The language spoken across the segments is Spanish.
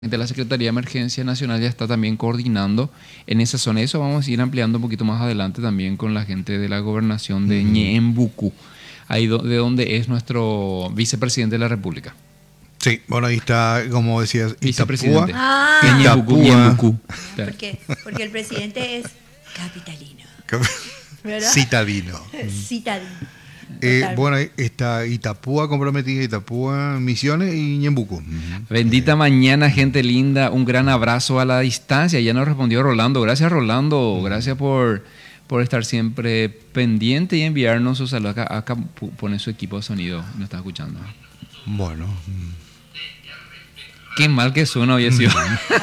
de la Secretaría de Emergencia Nacional ya está también coordinando en esa zona. Eso vamos a ir ampliando un poquito más adelante también con la gente de la gobernación de Ñembucú, ahí de donde es nuestro vicepresidente de la República. Sí, bueno, ahí está, como decías, Vicepresidente. Itapúa. Ñembucú. ¿Por qué? Porque el presidente es capitalino. ¿Verdad? Citadino. Citadino. Bueno, ahí está Itapúa comprometida, Itapúa, Misiones y Ñembucú. Bendita mañana, gente linda. Un gran abrazo a la distancia. Ya nos respondió Rolando. Gracias, Rolando. Gracias por estar siempre pendiente y enviarnos su saludo. Acá pone su equipo de sonido. Nos está escuchando. Bueno. Qué mal que suena hoy sido.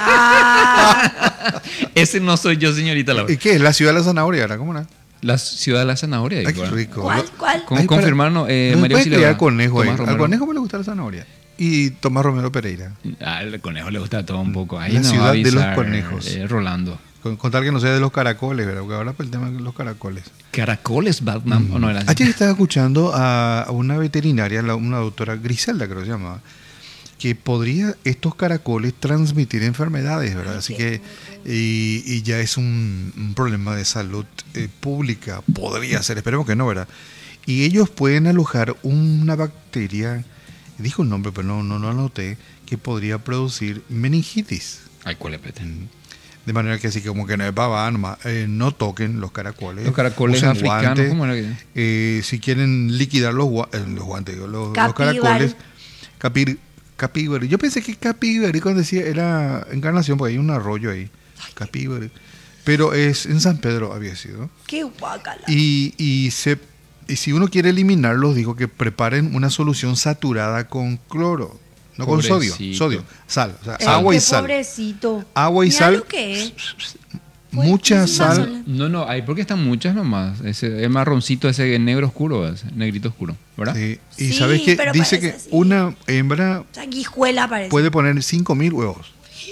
Ese no soy yo, señorita Laura. ¿Y qué es? La ciudad de la zanahoria, ¿verdad? ¿Cómo no? La ciudad de la zanahoria. Ay, qué rico. ¿Cuál? Confirmarnos, no María puede criar conejo ahí. Tomás Al Romero. conejo me le gusta la zanahoria. Y Tomás Romero Pereira. Al conejo le gusta todo un poco. Ahí La nos va a ciudad de los avisar, conejos. Rolando. Con tal que no sea de los caracoles, ¿verdad? Porque ahora por el tema de los caracoles. Caracoles, Batman. ¿O no era así? Ayer estaba escuchando a una veterinaria, una doctora Griselda, creo que se llamaba, que podría estos caracoles transmitir enfermedades, ¿verdad? Así que, y ya es un problema de salud pública, podría ser, esperemos que no, ¿verdad? Y ellos pueden alojar una bacteria, dijo un nombre, pero no lo anoté, que podría producir meningitis. Ay, ¿cuál es, Pete? De manera que así como que no es babá, nomás, no toquen los caracoles. Los caracoles usen africanos, guantes. ¿cómo era que? Si quieren liquidar los guantes, los caracoles, capibari. Yo pensé que capibari cuando decía era Encarnación, porque hay un arroyo ahí. Capibari. Pero es en San Pedro había sido. Qué guacala. Y si uno quiere eliminarlos, dijo que preparen una solución saturada con cloro. No con sodio, sal, o sea, agua y sal. Pobrecito. Agua y Mira sal. lo que es. Mucha Fuertísima sal. No, hay porque están muchas nomás. Ese marroncito, ese negro oscuro, ese negrito oscuro, ¿verdad? Sí. Y Sí, sabes que pero dice parece que así. una hembra Sanguijuela parece. puede poner 5.000 huevos.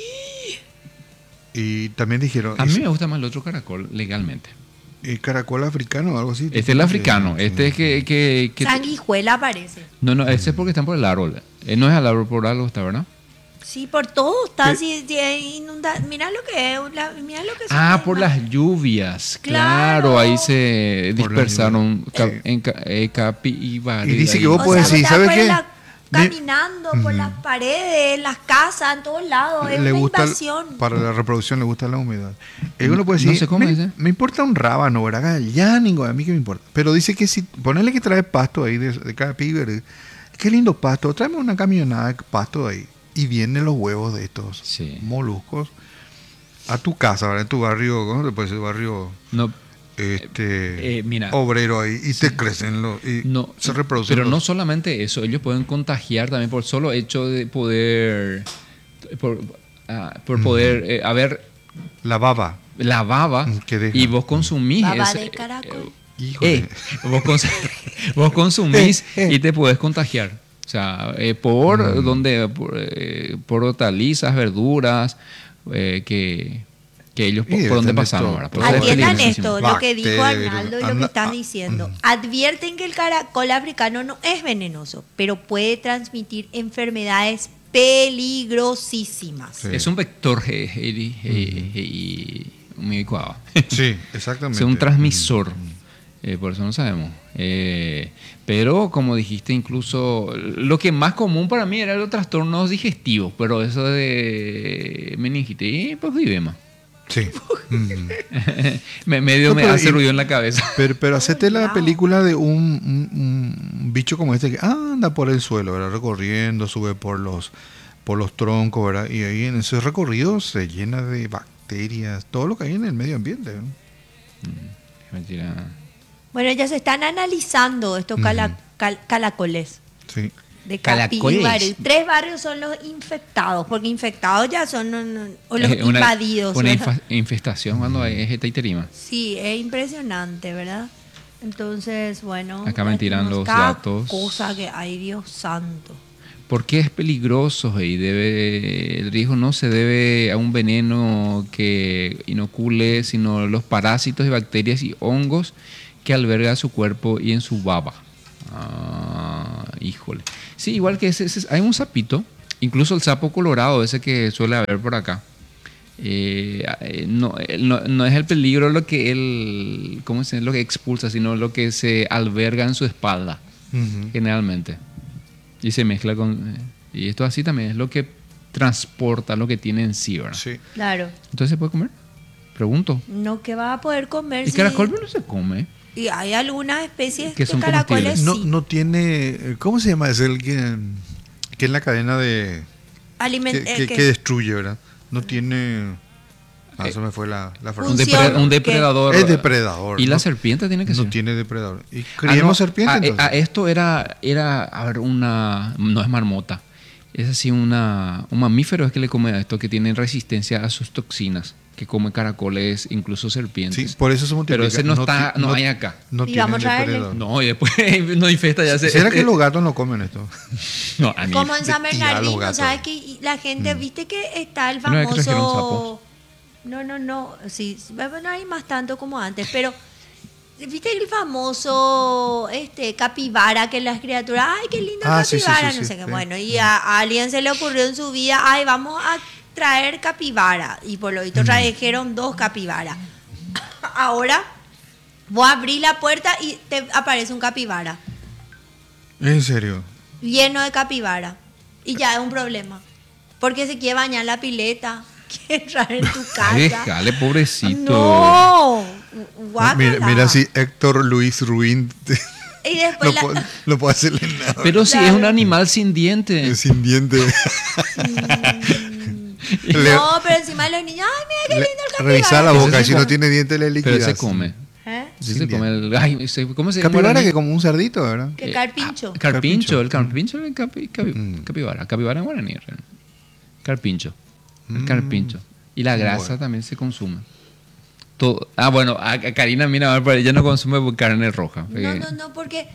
Y también dijeron, A mí me gusta más el otro caracol legalmente. caracol africano o algo así. Este es el africano. Este es que Sanguijuela parece. No, ese es porque están por el árbol. No es al árbol por algo, está, ¿verdad? Sí, por todo está así inundado. Mira lo que es. Mira lo que es. Por las lluvias. Claro, Claro. ahí se Por las dispersaron lluvias. capibares. Y dice ahí. que vos podés decir, ¿sabes qué? Caminando por las paredes, las casas, en todos lados. Es Le una gusta, invasión. para la reproducción le gusta la humedad. Uno puede No decir, sé cómo dice. me importa un rábano, ¿verdad? Ya, a mí que me importa. Pero dice que si ponerle que trae pasto ahí de cada pibe, qué lindo pasto, tráeme una camionada de pasto ahí. Y vienen los huevos de estos moluscos a tu casa, ¿verdad? En tu barrio, ¿cómo se puede decir? Barrio No, mira, obrero ahí, y te crecen se reproducen. pero no solamente eso, ellos pueden contagiar también por solo hecho de poder, por poder haber la baba. la baba que deja. y vos consumís Baba ese, de caracol. Híjole. vos consumís y te puedes contagiar. O sea, por hortalizas, verduras, que ellos por donde pasaron. ¿Verdad? Por eso es Atiendan peligrosísimo. esto, lo que dijo Bacterias, Arnaldo y lo que están diciendo. Advierten que el caracol africano no es venenoso, pero puede transmitir enfermedades peligrosísimas. Sí. Es un vector muy adecuado. Sí, exactamente. Es un transmisor. Por eso no sabemos. Pero como dijiste, incluso lo que más común para mí eran los trastornos digestivos, pero eso de meningitis, pues vive más. Sí. Medio me hace ruido en la cabeza. Pero hacete la película de un bicho como este que anda por el suelo, ¿verdad? Recorriendo, sube por los troncos, ¿verdad? Y ahí en ese recorrido se llena de bacterias, todo lo que hay en el medio ambiente, ¿no? Mentira. Bueno, ya se están analizando estos caracoles. Sí. De Caracoles. Capibari. 3 barrios son los infectados, porque infectados ya son o los invadidos. Una ¿verdad? infestación cuando es etaiterima. Sí, es impresionante, ¿verdad? Entonces, bueno. Acá me tiran tenemos los cada datos. cosa que hay, Dios santo. ¿Por qué es peligroso? Y el riesgo no se debe a un veneno que inocule, sino los parásitos y bacterias y hongos que alberga su cuerpo y en su baba. Híjole. Sí, igual que hay un sapito Incluso el sapo colorado, ese que suele haber por acá. No es el peligro lo que él, ¿cómo se dice? Lo que expulsa, sino lo que se alberga en su espalda, generalmente. Y se mezcla con... y esto así también es lo que transporta lo que tiene en sí, ¿verdad? Sí. Claro. Entonces, ¿se puede comer? Pregunto. No, que va a poder comer. El caracol no se come. Y hay algunas especies Que de son caracoles, comestibles. sí. No tiene... ¿Cómo se llama? Es el que en la cadena de... que destruye, ¿verdad? No tiene... eso me fue la frase. Un depredador. Es depredador. Y ¿no? la serpiente tiene que ser. No tiene depredador. ¿Y criemos serpiente entonces? Esto era, a ver, no es marmota. Es así un mamífero es que le come a esto, que tiene resistencia a sus toxinas, que come caracoles, incluso serpientes. Sí, por eso se multiplica. Pero ese no hay acá. No Y tiene vamos a verle. depredador. No, y después no infesta ya se... ¿Será que los gatos no comen esto? No, a mí... Como en San los Bernardino, gatos. ¿sabes? Que la gente, viste que está el No es que trajeron famoso... No, sí, no hay más tanto como antes, pero... ¿Viste el famoso capibara que las criaturas, ay, qué lindo Sí, capibara, sí, no sí, sé qué, sí. bueno, y a alguien se le ocurrió en su vida, ay, vamos a traer capibara, y por lo visto trajeron 2 capibaras. Ahora, vos abrís la puerta y te aparece un capibara, ¿En serio? lleno de capibara, y ya es un problema, porque se quiere bañar en la pileta, quiere entrar en tu casa. Déjale, pobrecito. No, guácala. Mira si Héctor Luis Ruin Y después no puede hacerle nada. Pero si Claro. es un animal sin dientes. Es sin diente. No, pero encima los niños, ay, mira qué lindo el capibara. Revisar la Ese boca se y si come. no tiene diente le Pero liquidas. se come. ¿Eh? Sí, Sin se come el... ¿Cómo se llama? Capibara que como un cerdito, ¿verdad? Que carpincho. Carpincho, el carpincho es el capibara. Capibara en guaraní. realmente. Carpincho. El carpincho. Y la grasa Bueno. también se consume. Todo. Bueno, a Karina, mira, pero ella no consume carne roja. No, porque...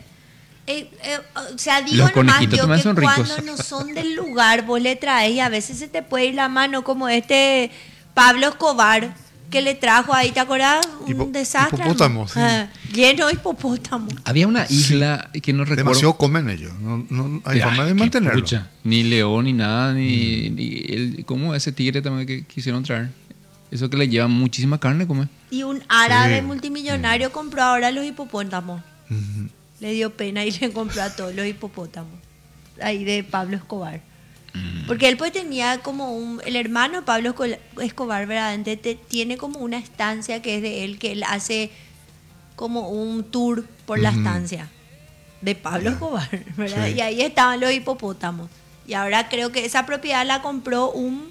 o sea, digo Los nomás conejitos yo también que son ricos. cuando no son del lugar vos le traes y a veces se te puede ir la mano como Pablo Escobar que le trajo ahí, ¿te acordás? Un desastre. Hipopótamos, sí. Lleno de hipopótamos. Había una isla que no recuerdo. Demasiado comen ellos. No hay forma de qué mantenerlo. pucha. Ni león, ni nada, ni ¿cómo ese tigre también que quisieron traer? Eso que le lleva muchísima carne, come. Y un árabe Sí. multimillonario compró ahora los hipopótamos. Ujú. Le dio pena y le compró a todos los hipopótamos. Ahí de Pablo Escobar. Porque él pues tenía como el hermano de Pablo Escobar, verdaderamente tiene como una estancia que es de él, que él hace como un tour por la estancia de Pablo Escobar, ¿verdad? Sí. Y ahí estaban los hipopótamos. Y ahora creo que esa propiedad la compró un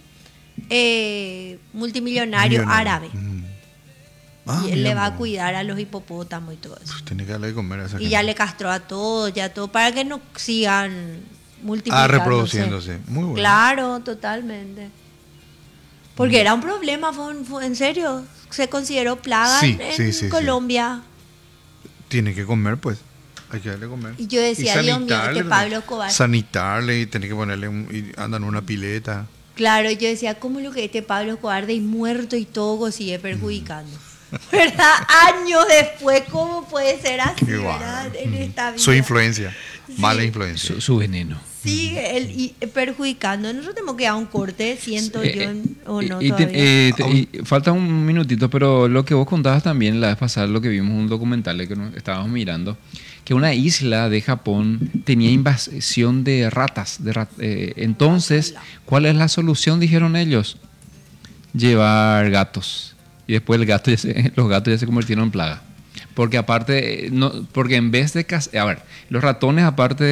multimillonario árabe. Y él le va a cuidar a los hipopótamos y todo eso. Tiene que darle de comer a esa Y gente. ya le castró a todos, ya todo, para que no sigan multiplicándose. Reproduciéndose. Muy bueno. Claro, totalmente. Porque era un problema, fue en serio. Se consideró plaga Sí, en sí, Colombia. Tiene que comer, pues. Hay que darle de comer. Y yo decía, Y Dios mío, sanitarle, Pablo Escobar. Sanitarle y tener que ponerle y andan en una pileta. Claro, yo decía, ¿cómo lo que Pablo Escobar de muerto y todo sigue perjudicando? ¿Verdad? Años después, ¿cómo puede ser así, Qué verdad? bárbaro. En esta vida. Su influencia. Mala influencia. Su veneno. Sigue él y perjudicando. Nosotros tenemos que dar un corte, siento yo, o no Y todavía. falta un minutito, pero lo que vos contabas también la vez pasada, lo que vimos un documental que estábamos mirando, que una isla de Japón tenía invasión de ratas. Entonces, ¿cuál es la solución? Dijeron ellos. Llevar gatos. Y después los gatos ya se convirtieron en plaga. Porque aparte, porque en vez de los ratones, aparte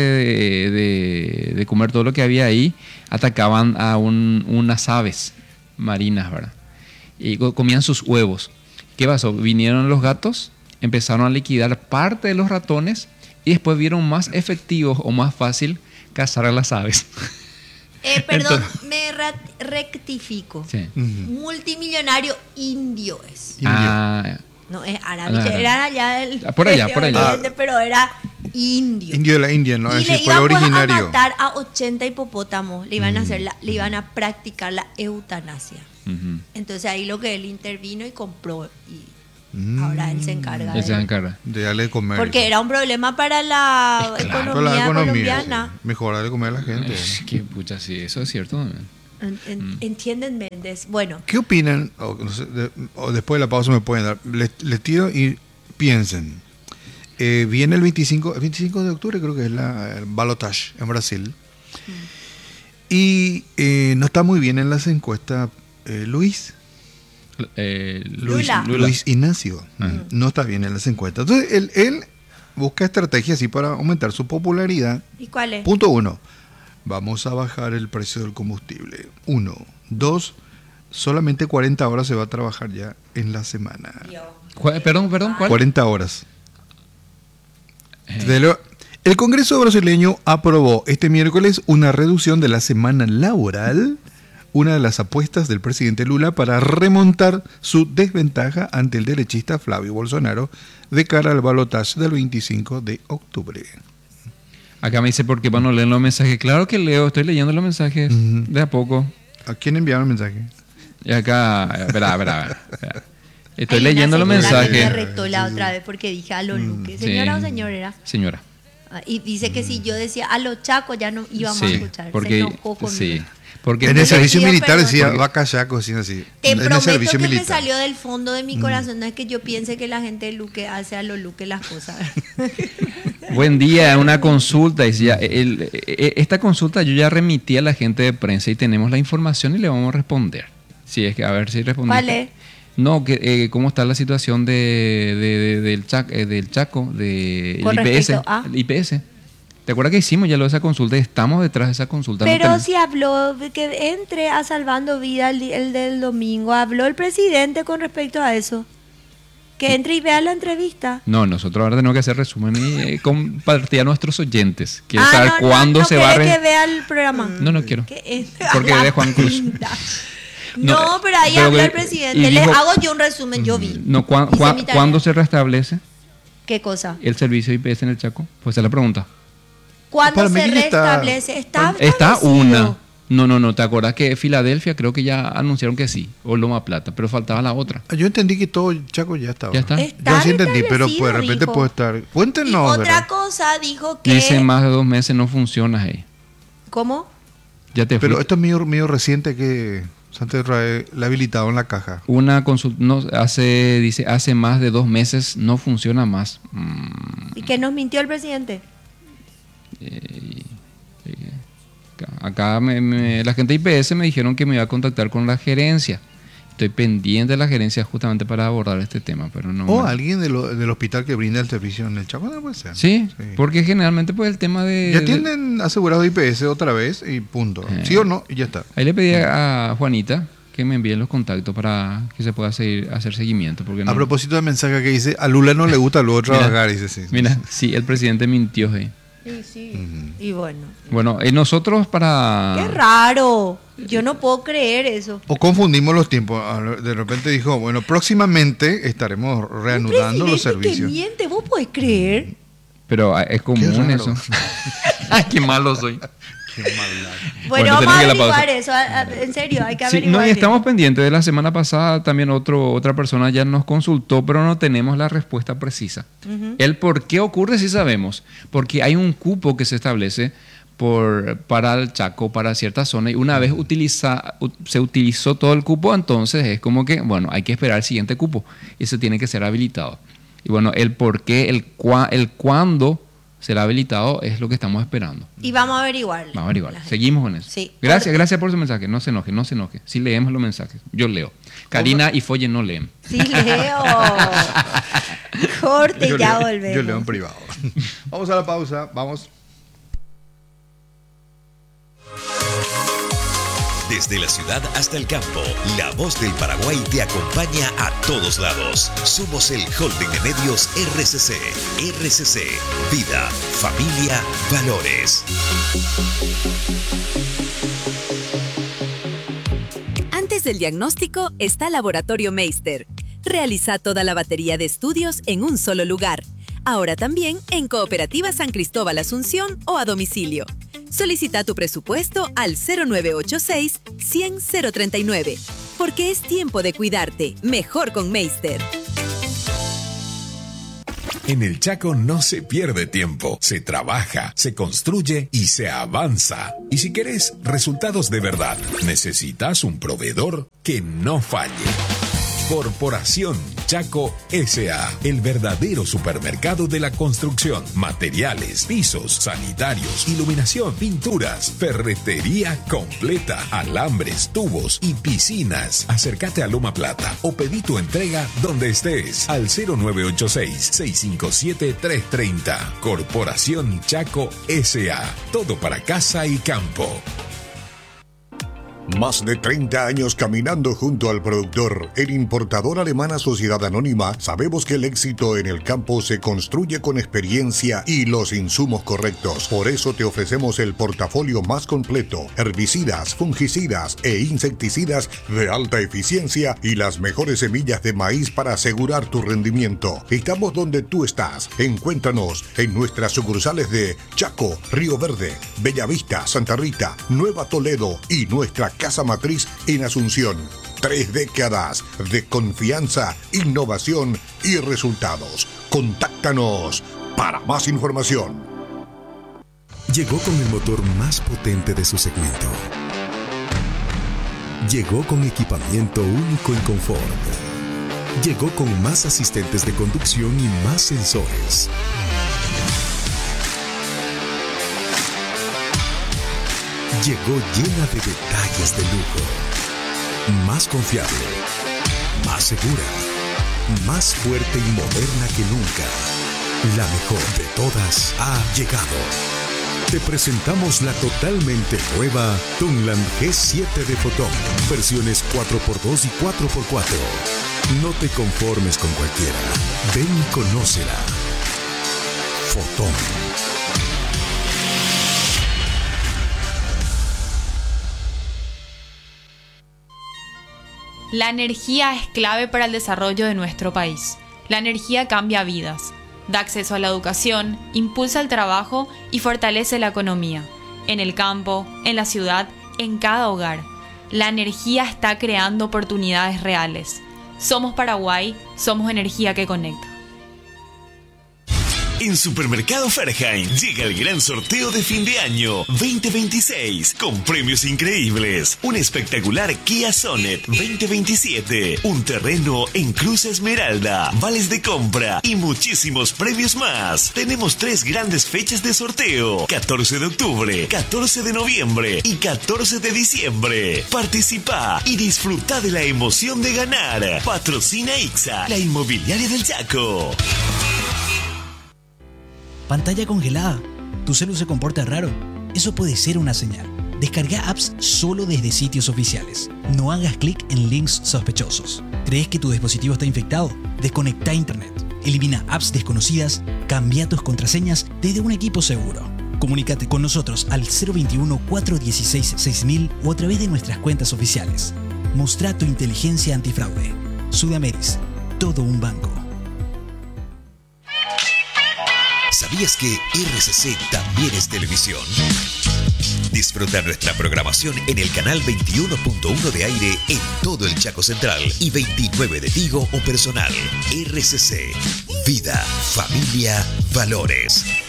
de comer todo lo que había ahí, atacaban a unas aves marinas, ¿verdad? Y comían sus huevos. ¿Qué pasó? Vinieron los gatos, empezaron a liquidar parte de los ratones y después vieron más efectivo o más fácil cazar a las aves. Perdón, Entonces- me rectifico. Sí. Multimillonario indio es. No es árabe, Ah, que no. eran allá Por allá. Oriente, pero era indio. Indio de la India, ¿no? Y Es le decir, fue iban pues, a originario. matar a 80 hipopótamos, le iban a hacer le iban a practicar la eutanasia. Ujú. Entonces ahí lo que él intervino y compró Ahora él se encarga Él se de encarga. De darle de comer. porque era un problema para la Claro. Para la economía colombiana. sí. Mejorar de comer a la gente. Qué pucha, sí, eso es cierto. ¿Entienden, Méndez? Bueno, ¿Qué opinan? No sé, o después de la pausa me pueden dar. Les tiro y piensen. Viene el 25 de octubre, creo que es el balotage en Brasil. Y no está muy bien en las encuestas Luis Lula. Luis Ignacio. No está bien en las encuestas. Entonces, él busca estrategias así para aumentar su popularidad. ¿y cuál es? Punto 1. Vamos a bajar el precio del combustible. 1. 2. Solamente 40 horas se va a trabajar ya en la semana. Perdón, ¿cuál? 40 horas. El Congreso brasileño aprobó este miércoles una reducción de la semana laboral, una de las apuestas del presidente Lula para remontar su desventaja ante el derechista Flavio Bolsonaro de cara al balotaje del 25 de octubre. Acá me dice, ¿por qué no leen los mensajes? Claro que leo, estoy leyendo los mensajes de a poco. ¿A quién enviaron el mensaje? Y acá, espera. Estoy Hay leyendo una los señora que mensajes. me retó la otra vez porque dije a los Luque. ¿Señora o señor era? Señora. Y dice que si yo decía a los chacos ya no íbamos a Sí, escuchar. porque, Se enojó conmigo. sí, porque En el Entonces, servicio pido militar perdón. decía Porque- vaca yaco, así. Te En el prometo servicio que me militar. salió del fondo de mi corazón. No es que yo piense que la gente de Luque hace a los Luque las cosas. buen día, una consulta. Dice, esta consulta yo ya remití a la gente de prensa y tenemos la información y le vamos a responder. Sí, es que a ver si respondiste. ¿Cuál es? No, que cómo está la situación del Chaco, del Con IPS. respecto a- El IPS. ¿Te acuerdas que hicimos ya lo de esa consulta? Y estamos detrás de esa consulta. No Pero tenemos- si habló de que entre a Salvando Vida el del domingo, habló el presidente con respecto a eso. Que entre y vea la entrevista. No, nosotros ahora tenemos que hacer resumen y compartir a nuestros oyentes. Quiero Ah, saber cuándo no se va a... quiere que vea el programa. No quiero. Que entre Porque a la de Juan Cruz. pinta. No, No, pero ahí pero habló que- el presidente. y Les dijo- hago yo un resumen, yo vi. No, Hice mi tarea. ¿cuándo se restablece ¿Qué cosa? el servicio IPS en el Chaco? Pues esa es la pregunta. ¿Cuándo Para mí se que ya está- restablece? Está Está establecido. una. No, ¿te acuerdas que Filadelfia creo que ya anunciaron que sí? O Loma Plata, pero faltaba la otra. Yo entendí que todo Chaco ya estaba. Ya está. Está Yo sí entendí, pero restablecido, pues, de repente dijo. puede estar. Y Cuéntenos, otra ¿verdad? cosa dijo que... Dice más de 2 meses no funciona ahí. ¿Cómo? Ya te Pero fui. esto es medio reciente que Santa Israel la ha habilitado en la caja. Una consulta, dice, hace más de 2 meses no funciona más. ¿Y que nos mintió el presidente? Acá la gente de IPS me dijeron que me iba a contactar con la gerencia. Estoy pendiente de la gerencia justamente para abordar este tema, pero no. O alguien del hospital que brinda el servicio en el Chaco, no puede ser. Sí, Sí. porque generalmente pues el tema de... Ya tienen asegurado IPS otra vez y punto. ¿Sí o no? Y ya está. Ahí le pedí a Juanita que me envíe los contactos para que se pueda hacer seguimiento. Porque no, A propósito del mensaje que dice, a Lula no le gusta luego Mira, trabajar, dice sí. Mira, sí, el presidente mintió. Sí. Y bueno. Bueno, nosotros para... Qué raro. Yo no puedo creer eso. O confundimos los tiempos. De repente dijo, bueno, próximamente estaremos reanudando Un los presidente que servicios. miente, ¿vos podés creer? Pero es Qué común raro. eso. Ay, qué malo soy. Qué maldad. Bueno, Bueno, vamos a tenemos que ir a la averiguar pausa. eso. En serio, hay que Sí, averiguar. no, y bien. estamos pendientes. De la semana pasada también otra persona ya nos consultó, pero no tenemos la respuesta precisa. El por qué ocurre sí sabemos, porque hay un cupo que se establece para el Chaco, para cierta zona, y una vez se utilizó todo el cupo, entonces es como que, bueno, hay que esperar el siguiente cupo y se tiene que ser habilitado. Y bueno, el por qué, el cuándo será habilitado es lo que estamos esperando. Y vamos a averiguar. Vamos a averiguar. Seguimos con eso. Sí. Gracias por su mensaje. No se enoje. Sí leemos los mensajes. Yo leo. Karina y Folle no leen. Sí, Leo. Corte, Yo ya leo- volvemos. Yo leo en privado. Vamos a la pausa. Vamos. Desde la ciudad hasta el campo, la voz del Paraguay te acompaña a todos lados. Somos el holding de medios RCC. RCC, vida, familia, valores. Antes del diagnóstico está Laboratorio Meister. Realiza toda la batería de estudios en un solo lugar. Ahora también en Cooperativa San Cristóbal Asunción o a domicilio. Solicita tu presupuesto al 0986 100 039. Porque es tiempo de cuidarte, mejor con Meister. En el Chaco no se pierde tiempo, se trabaja, se construye y se avanza. Y si querés resultados de verdad, necesitas un proveedor que no falle. Corporación Chaco S.A., el verdadero supermercado de la construcción. Materiales, pisos, sanitarios, iluminación, pinturas, ferretería completa, alambres, tubos y piscinas. Acércate a Loma Plata o pedí tu entrega donde estés al 0986-657-330. Corporación Chaco S.A., todo para casa y campo. Más de 30 años caminando junto al productor, el importador Alemana Sociedad Anónima, sabemos que el éxito en el campo se construye con experiencia y los insumos correctos. Por eso te ofrecemos el portafolio más completo, herbicidas, fungicidas e insecticidas de alta eficiencia y las mejores semillas de maíz para asegurar tu rendimiento. Estamos donde tú estás. Encuéntranos en nuestras sucursales de Chaco, Río Verde, Bellavista, Santa Rita, Nueva Toledo y nuestra casa matriz en Asunción. 3 décadas de confianza, innovación y resultados. Contáctanos para más información. Llegó con el motor más potente de su segmento. Llegó con equipamiento único en confort. Llegó con más asistentes de conducción y más sensores. Llegó llena de detalles de lujo. Más confiable, más segura, más fuerte y moderna que nunca. La mejor de todas ha llegado. Te presentamos la totalmente nueva Tungland G7 de Fotón. Versiones 4x2 y 4x4. No te conformes con cualquiera. Ven y conócela. Fotón. La energía es clave para el desarrollo de nuestro país. La energía cambia vidas, da acceso a la educación, impulsa el trabajo y fortalece la economía. En el campo, en la ciudad, en cada hogar. La energía está creando oportunidades reales. Somos Paraguay, somos energía que conecta. En Supermercado Ferheim llega el gran sorteo de fin de año 2026 con premios increíbles. Un espectacular Kia Sonet 2027, un terreno en Cruz Esmeralda, vales de compra y muchísimos premios más. Tenemos 3 grandes fechas de sorteo: 14 de octubre, 14 de noviembre y 14 de diciembre. Participa y disfruta de la emoción de ganar. Patrocina IXA, la inmobiliaria del Chaco. Pantalla congelada. Tu celu se comporta raro. Eso puede ser una señal. Descarga apps solo desde sitios oficiales. No hagas clic en links sospechosos. ¿Crees que tu dispositivo está infectado? Desconecta internet. Elimina apps desconocidas. Cambia tus contraseñas desde un equipo seguro. Comunícate con nosotros al 021-416-6000 o a través de nuestras cuentas oficiales. Mostra tu inteligencia antifraude. Sudameris. Todo un banco. ¿Sabías que RCC también es televisión? Disfruta nuestra programación en el canal 21.1 de aire en todo el Chaco Central y 29 de Tigo o personal. RCC, vida, familia, valores.